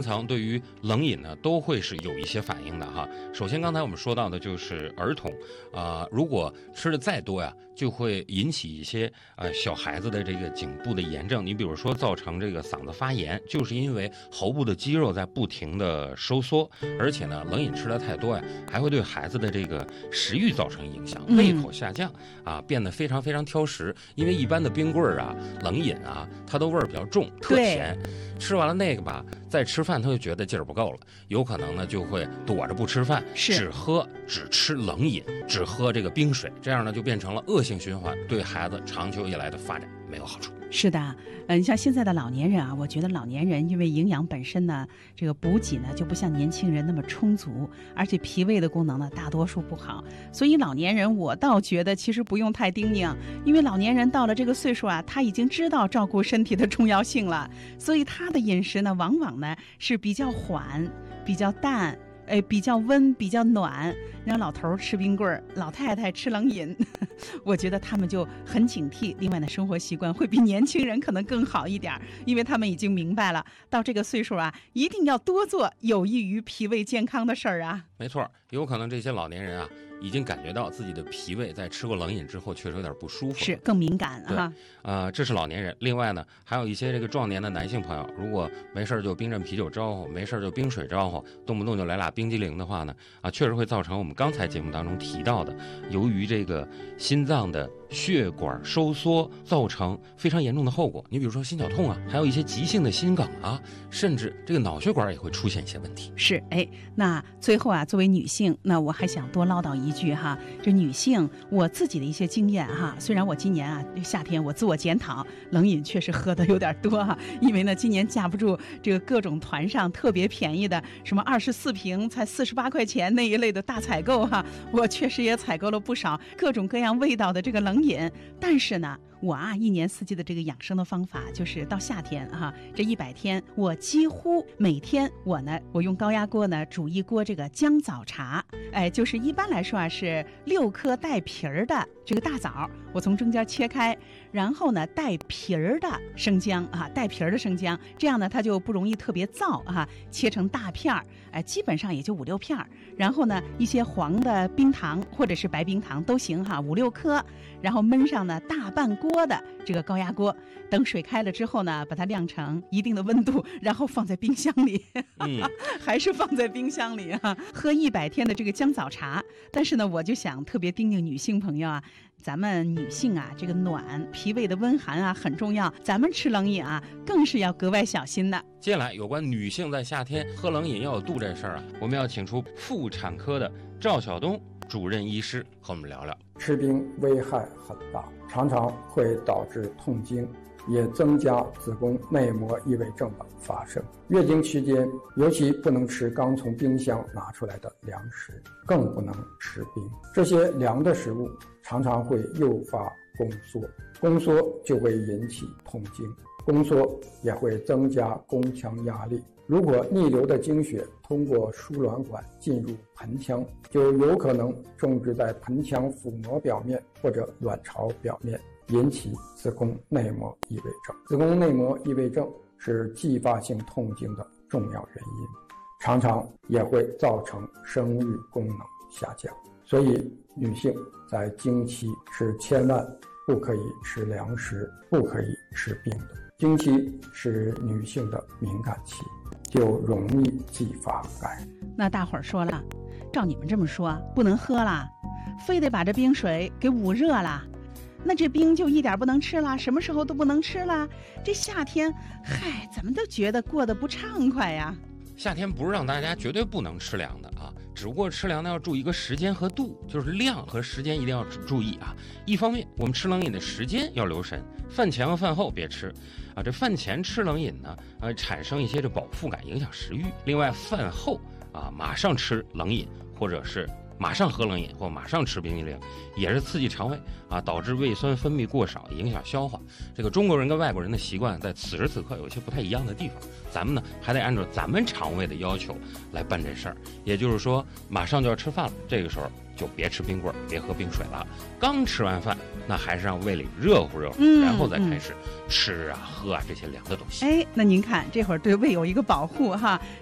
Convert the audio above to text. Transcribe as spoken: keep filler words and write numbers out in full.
强对于冷饮呢都会是有一些反应的哈。首先刚才我们说到的就是儿童啊、呃，如果吃的再多呀，就会引起一些呃小孩子的这个颈部的炎症。你比如说造成这个嗓子发炎，就是因为喉部的肌肉在不停的收缩，而且呢冷饮吃的太多呀，还会对孩子的这个食欲造成影响，胃口下降啊，变得非常非常挑食。因为一般的冰棍啊、冷饮啊，它都味儿比较重，特甜。吃完了那个吧，再吃饭他就觉得劲儿不够了，有可能呢就会躲着不吃饭，只喝只吃冷饮，只喝这个冰水，这样呢就变成了恶性循环，对孩子长久以来的发展没有好处。 是的，嗯，像现在的老年人啊，我觉得老年人因为营养本身呢，这个补给呢就不像年轻人那么充足，而且脾胃的功能呢大多数不好，所以老年人我倒觉得其实不用太叮咛，因为老年人到了这个岁数啊，他已经知道照顾身体的重要性了，所以他的饮食呢往往呢是比较缓、比较淡。哎，比较温，比较暖，让老头吃冰棍，老太太吃冷饮，我觉得他们就很警惕。另外呢，生活习惯会比年轻人可能更好一点，因为他们已经明白了，到这个岁数啊，一定要多做有益于脾胃健康的事儿啊。 没错，有可能这些老年人啊，已经感觉到自己的脾胃在吃过冷饮之后确实有点不舒服， 是更敏感啊。 呃，这是老年人。另外呢，还有一些这个壮年的男性朋友，如果没事就冰镇啤酒招呼，没事就冰水招呼，动不动就来俩冰激凌的话呢，啊，确实会造成我们刚才节目当中提到的，由于这个心脏的血管收缩造成非常严重的后果。你比如说心绞痛啊，还有一些急性的心梗啊，甚至这个脑血管也会出现一些问题。 是，哎，那最后啊，作为女性，那我还想多唠叨一句哈，这女性我自己的一些经验哈，虽然我今年啊夏天我自我检讨，冷饮确实喝的有点多哈，因为呢今年架不住这个各种团上特别便宜的什么二十四瓶才四十八块钱那一类的大采购哈，我确实也采购了不少各种各样味道的这个冷饮，但是呢我啊一年四季的这个养生的方法就是到夏天哈，这一百天我几乎每天我呢我用高压锅呢煮一锅这个姜枣茶，哎，就是一般来说啊是六颗带皮儿的这个大枣，我从中间切开，然后呢带皮儿的生姜啊，带皮儿的生姜，这样呢它就不容易特别燥啊，切成大片儿，哎，基本上也就五六片儿，然后呢一些黄的冰糖或者是白冰糖都行哈，五六颗，然后焖上呢大半锅的这个高压锅，等水开了之后呢，把它晾成一定的温度，然后放在冰箱里，嗯、还是放在冰箱里啊，喝一百天的这个姜枣茶。但是呢，我就想特别叮咛女性朋友啊，咱们女性啊，这个暖脾胃的温寒啊很重要，咱们吃冷饮啊更是要格外小心的。 接下来有关女性在夏天喝冷饮要有度这事儿啊，我们要请出妇产科的赵晓东主任医师和我们聊聊。 吃冰危害很大，常常会导致痛经，也增加子宫内膜异位症的发生。月经期间尤其不能吃刚从冰箱拿出来的凉食，更不能吃冰。这些凉的食物常常会诱发宫缩，宫缩就会引起痛经，宫缩也会增加宫腔压力。如果逆流的经血通过输卵管进入盆腔，就有可能种植在盆腔腹膜表面或者卵巢表面，引起子宫内膜异位症。子宫内膜异位症是继发性痛经的重要原因，常常也会造成生育功能下降。所以女性在经期是千万不可以吃凉食，不可以吃冰的。经期是女性的敏感期，就容易继发感染。 那大伙儿说了，照你们这么说不能喝了，非得把这冰水给捂热了，那这冰就一点不能吃了，什么时候都不能吃了。这夏天嗨，怎么都觉得过得不畅快呀。 夏天不是让大家绝对不能吃凉的啊，只不过吃凉的要注意一个时间和度，就是量和时间一定要注意啊。一方面我们吃冷饮的时间要留神，饭前和饭后别吃啊。这饭前吃冷饮呢，呃，产生一些这饱腹感，影响食欲。另外饭后啊，马上吃冷饮或者是马上喝冷饮或马上吃冰激凌，也是刺激肠胃啊，导致胃酸分泌过少，影响消化。这个中国人跟外国人的习惯在此时此刻有一些不太一样的地方，咱们呢还得按照咱们肠胃的要求来办这事儿。也就是说，马上就要吃饭了，这个时候就别吃冰棍，别喝冰水了。刚吃完饭，那还是让胃里热乎热乎，嗯、然后再开始吃啊喝啊这些凉的东西。 哎，那您看这会儿对胃有一个保护哈。